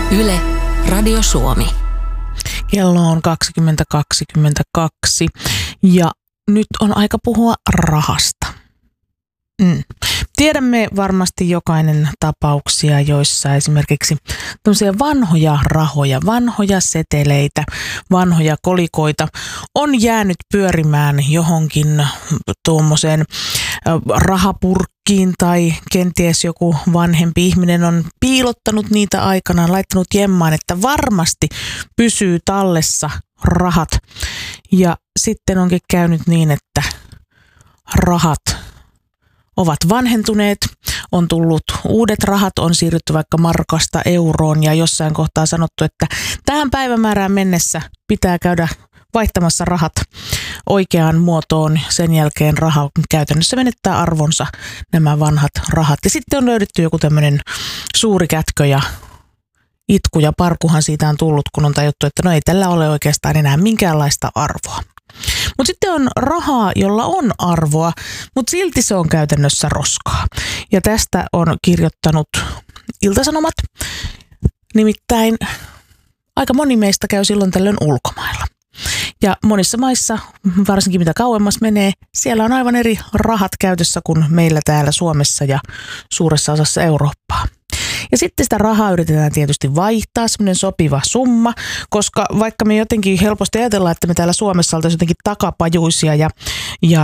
Yle, Radio Suomi. Kello on 20.22 ja nyt on aika puhua rahasta. Tiedämme varmasti jokainen tapauksia, joissa esimerkiksi tämmöisiä vanhoja rahoja, vanhoja seteleitä, vanhoja kolikoita on jäänyt pyörimään johonkin tuommoiseen rahapurkkiin tai kenties joku vanhempi ihminen on piilottanut niitä aikanaan, laittanut jemmaan, että varmasti pysyy tallessa rahat. Ja sitten onkin käynyt niin, että rahat ovat vanhentuneet, on tullut uudet rahat, on siirrytty vaikka markasta euroon ja jossain kohtaa sanottu, että tähän päivämäärään mennessä pitää käydä vaihtamassa rahat oikeaan muotoon. Sen jälkeen raha käytännössä menettää arvonsa, nämä vanhat rahat. Ja sitten on löydetty joku tämmöinen suuri kätkö ja itku ja parkuhan siitä on tullut, kun on tajuttu, että no ei tällä ole oikeastaan enää minkäänlaista arvoa. Mutta sitten on rahaa, jolla on arvoa, mutta silti se on käytännössä roskaa. Ja tästä on kirjoittanut Ilta-Sanomat. Nimittäin aika moni meistä käy silloin tällöin ulkomailla. Ja monissa maissa, varsinkin mitä kauemmas menee, siellä on aivan eri rahat käytössä kuin meillä täällä Suomessa ja suuressa osassa Eurooppaa. Ja sitten sitä rahaa yritetään tietysti vaihtaa, semmoinen sopiva summa, koska vaikka me jotenkin helposti ajatellaan, että me täällä Suomessa oltaisiin jotenkin takapajuisia ja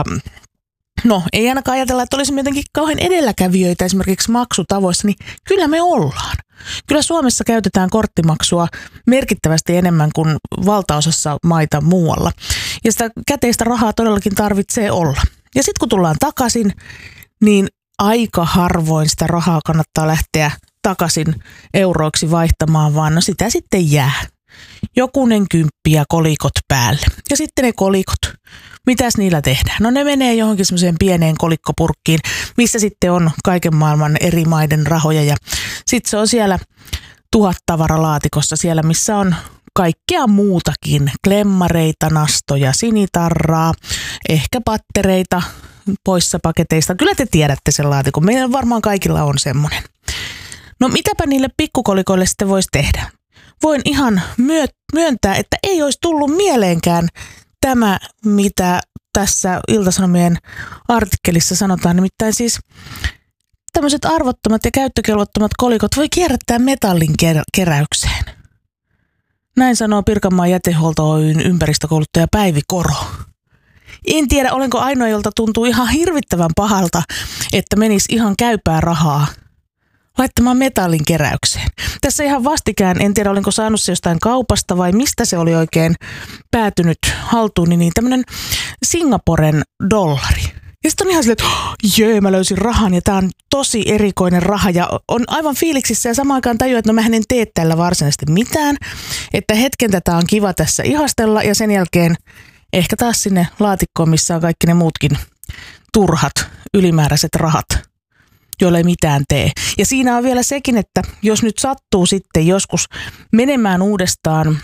no ei ainakaan ajatella, että olisimme jotenkin kauhean edelläkävijöitä esimerkiksi maksutavoissa, niin kyllä me ollaan. Kyllä Suomessa käytetään korttimaksua merkittävästi enemmän kuin valtaosassa maita muualla. Ja sitä käteistä rahaa todellakin tarvitsee olla. Ja sitten kun tullaan takaisin, niin aika harvoin sitä rahaa kannattaa lähteä takaisin euroiksi vaihtamaan, vaan no sitä sitten jää. Jokunen kymppi ja kolikot päälle. Ja sitten ne kolikot, mitäs niillä tehdään? No ne menee johonkin semmoiseen pieneen kolikkopurkkiin, missä sitten on kaiken maailman eri maiden rahoja. Ja sitten se on siellä 1000 tavaralaatikossa, siellä missä on kaikkea muutakin. Klemmareita, nastoja, sinitarraa, ehkä pattereita poissa paketeista. Kyllä te tiedätte sen laatikon. Meillä varmaan kaikilla on semmoinen. No mitäpä niille pikkukolikoille sitten voisi tehdä? Voin ihan myöntää, että ei olisi tullut mieleenkään tämä, mitä tässä Ilta-Sanomien artikkelissa sanotaan. Nimittäin siis tämmöiset arvottomat ja käyttökelvottomat kolikot voi kierrättää metallin keräykseen. Näin sanoo Pirkanmaan jätehuolto Oyn ympäristökouluttaja Päivi Koro. En tiedä, olenko ainoa, jolta tuntuu ihan hirvittävän pahalta, että menisi ihan käypää rahaa laittamaan metallin keräykseen. Tässä ihan vastikään, en tiedä olenko saanut se jostain kaupasta vai mistä se oli oikein päätynyt haltuun, niin tämmöinen Singaporen dollari. Ja sitten on ihan silleen, että mä löysin rahan ja tää on tosi erikoinen raha ja on aivan fiiliksissä ja samaan aikaan tajua, että no mähän en tee tällä varsinaisesti mitään. Että hetken tätä on kiva tässä ihastella ja sen jälkeen ehkä taas sinne laatikkoon, missä on kaikki ne muutkin turhat, ylimääräiset rahat, joille ei mitään tee. Ja siinä on vielä sekin, että jos nyt sattuu sitten joskus menemään uudestaan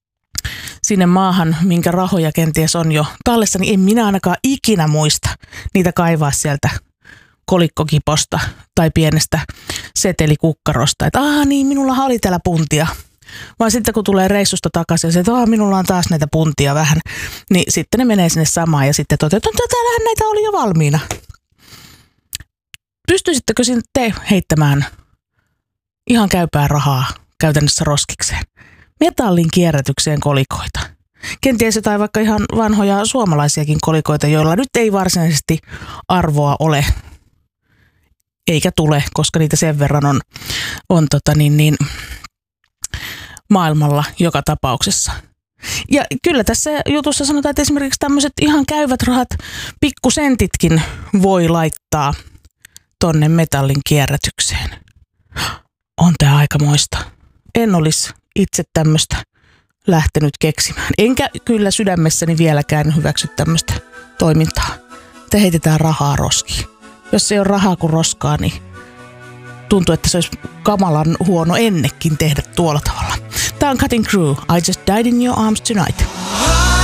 sinne maahan, minkä rahoja kenties on jo tallessa, niin en minä ainakaan ikinä muista niitä kaivaa sieltä kolikkokiposta tai pienestä setelikukkarosta. Että niin, minulla oli täällä puntia. Vaan sitten kun tulee reissusta takaisin ja että minulla on taas näitä puntia vähän, niin sitten ne menee sinne samaan ja sitten toteaa, että täällähän näitä oli jo valmiina. Pystyisittekö te heittämään ihan käypää rahaa käytännössä roskikseen? Metallin kierrätykseen kolikoita. Kenties jotain vaikka ihan vanhoja suomalaisiakin kolikoita, joilla nyt ei varsinaisesti arvoa ole. Eikä tule, koska niitä sen verran on maailmalla joka tapauksessa. Ja kyllä tässä jutussa sanotaan, että esimerkiksi tämmöiset ihan käyvät rahat, pikkusentitkin voi laittaa tonne metallin kierrätykseen. On tää aikamoista. En olisi itse tämmöistä lähtenyt keksimään. Enkä kyllä sydämessäni vieläkään hyväksy tämmöistä toimintaa. Te heitetään rahaa roskiin. Jos ei ole rahaa kuin roskaa, niin tuntuu, että se olisi kamalan huono ennekin tehdä tuolla tavalla. Tää on Cutting Crew. I Just Died in Your Arms Tonight.